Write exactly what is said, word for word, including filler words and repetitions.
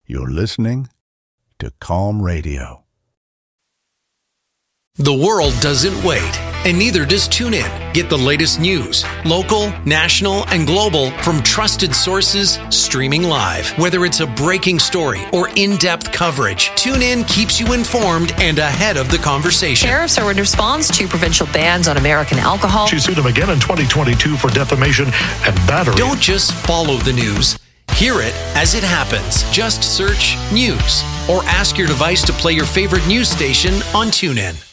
You're listening to Calm Radio. The world doesn't wait, and neither does TuneIn. Get the latest news, local, national, and global from trusted sources streaming live. Whether it's a breaking story or in-depth coverage, TuneIn keeps you informed and ahead of the conversation. Tariffs are in response to provincial bans on American alcohol. She sued him again in twenty twenty-two for defamation and battery. Don't just follow the news. Hear it as it happens. Just search news or ask your device to play your favorite news station on TuneIn.